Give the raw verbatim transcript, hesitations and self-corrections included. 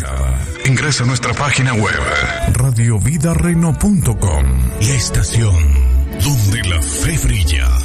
Ingresa a nuestra página web radio vida reno punto com, la estación donde la fe brilla.